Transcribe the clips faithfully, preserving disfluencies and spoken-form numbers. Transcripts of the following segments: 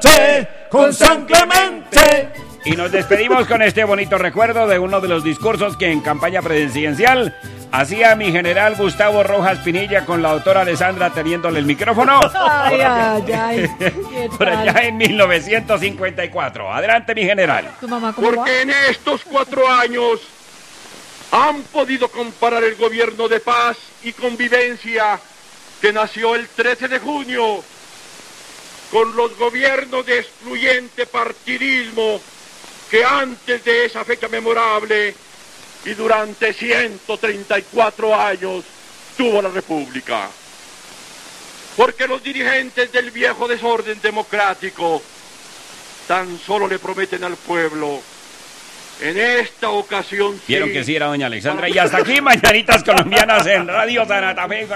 Clemente, con San Clemente. Y nos despedimos con este bonito recuerdo de uno de los discursos que en campaña presidencial hacía mi general Gustavo Rojas Pinilla con la doctora Alessandra teniéndole el micrófono. Ay, ay, ay. Por allá en mil novecientos cincuenta y cuatro. Adelante, mi general. ¿Tu mamá cómo va? Porque en estos cuatro años han podido comparar el gobierno de paz y convivencia que nació el trece de junio con los gobiernos de excluyente partidismo que antes de esa fecha memorable y durante ciento treinta y cuatro años tuvo la República. Porque los dirigentes del viejo desorden democrático tan solo le prometen al pueblo, en esta ocasión Vieron sí, que sí era doña Alexandra. Y hasta aquí, Mañanitas Colombianas en Radio Santa Fe.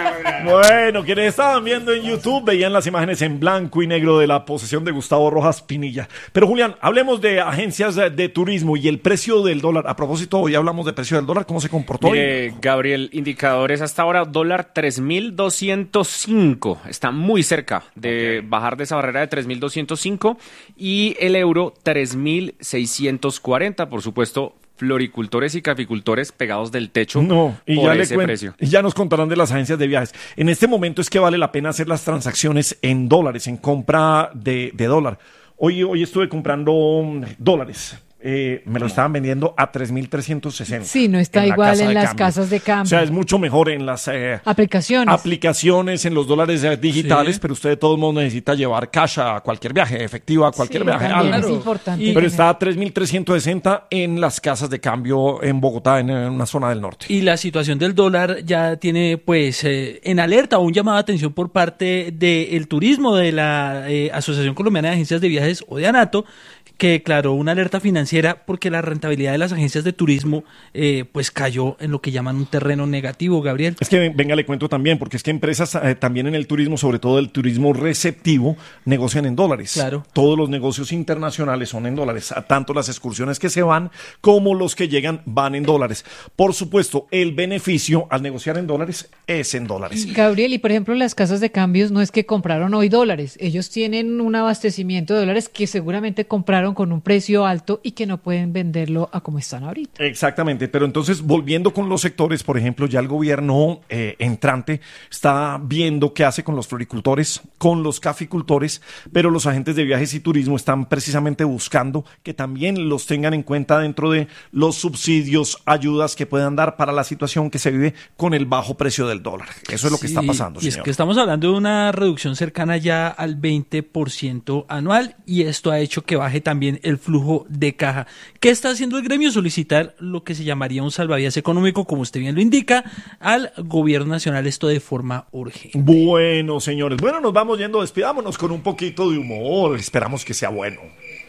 Bueno, quienes estaban viendo en YouTube veían las imágenes en blanco y negro de la posesión de Gustavo Rojas Pinilla. Pero Julián, hablemos de agencias de, de turismo y el precio del dólar. A propósito, hoy hablamos de precio del dólar, ¿cómo se comportó? Mire, Gabriel, indicadores hasta ahora, dólar tres mil doscientos cinco. Está muy cerca de okay. bajar de esa barrera de tres mil doscientos cinco. Y el euro tres mil seiscientos cuarenta. Por supuesto, floricultores y caficultores pegados del techo no, y por ya ese le cuen- precio. Y ya nos contarán de las agencias de viajes. En este momento es que vale la pena hacer las transacciones en dólares, en compra de, de dólar. Hoy, hoy estuve comprando dólares. Eh, me lo estaban vendiendo a tres mil trescientos sesenta. Sí, no está en igual en las cambio. casas de cambio. O sea, es mucho mejor en las eh, aplicaciones. aplicaciones, en los dólares eh, digitales, Sí. pero usted de todos modos necesita llevar cash a cualquier viaje, efectivo a cualquier Sí, viaje. también algo. es importante. Y- Pero tener. está a tres mil trescientos sesenta en las casas de cambio en Bogotá, en, en una zona del norte. Y la situación del dólar ya tiene pues eh, en alerta o un llamado de atención por parte del turismo de la eh, Asociación Colombiana de Agencias de Viajes o de ANATO, que declaró una alerta financiera porque la rentabilidad de las agencias de turismo eh, pues cayó en lo que llaman un terreno negativo, Gabriel. Es que venga, le cuento también, porque es que empresas eh, también en el turismo, sobre todo el turismo receptivo, negocian en dólares. Claro. Todos los negocios internacionales son en dólares, tanto las excursiones que se van como los que llegan van en dólares. Por supuesto, el beneficio al negociar en dólares es en dólares. Gabriel, y por ejemplo, las casas de cambios no es que compraron hoy dólares, ellos tienen un abastecimiento de dólares que seguramente compraron con un precio alto y que no pueden venderlo a como están ahorita. Exactamente, pero entonces volviendo con los sectores, por ejemplo, ya el gobierno eh, entrante está viendo qué hace con los floricultores, con los caficultores, pero los agentes de viajes y turismo están precisamente buscando que también los tengan en cuenta dentro de los subsidios, ayudas que puedan dar para la situación que se vive con el bajo precio del dólar. Eso es lo que Sí, está pasando, y es señor. que estamos hablando de una reducción cercana ya al veinte por ciento anual y esto ha hecho que baje también el flujo de caja. ¿Qué está haciendo el gremio? Solicitar lo que se llamaría un salvavidas económico, como usted bien lo indica, al gobierno nacional, esto de forma urgente. Bueno, señores, bueno, nos vamos yendo, despidámonos con un poquito de humor, esperamos que sea bueno.